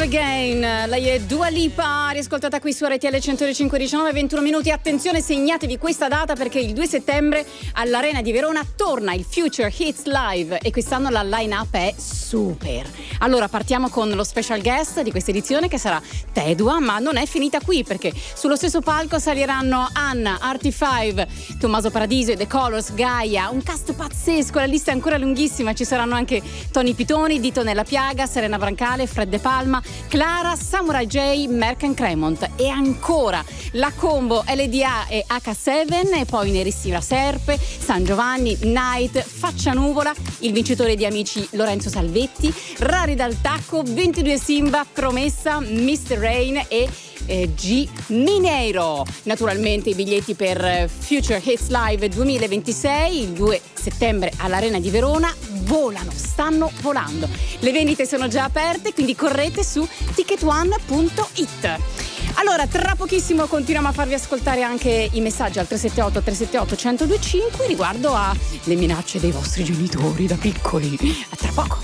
Again, lei è Dua Lipa, riascoltata qui su RTL 105, 21 minuti. Attenzione, segnatevi questa data perché il 2 settembre all'Arena di Verona torna il Future Hits Live e quest'anno la line-up è super. Allora partiamo con lo special guest di questa edizione che sarà Tedua, ma non è finita qui perché sullo stesso palco saliranno Anna, Artie5, Tommaso Paradiso e The Colors, Gaia, un cast pazzesco, la lista è ancora lunghissima, ci saranno anche Tony Pitoni, Dito Nella Piaga, Serena Brancale, Fred De Palma, Clara, Samurai J, Merck Cremont e ancora la combo LDA e H7 e poi Nerissima Serpe, San Giovanni, Night, Faccia Nuvola, il vincitore di Amici Lorenzo Salvetti, Rari dal Tacco, 22 Simba, Promessa, Mr. Rain e G Mineiro. Naturalmente i biglietti per Future Hits Live 2026 il 2 settembre all'Arena di Verona volano, stanno volando. Le vendite sono già aperte, quindi correte su ticketone.it. Allora, tra pochissimo continuiamo a farvi ascoltare anche i messaggi al 378 378 1025 riguardo alle minacce dei vostri genitori da piccoli. A tra poco.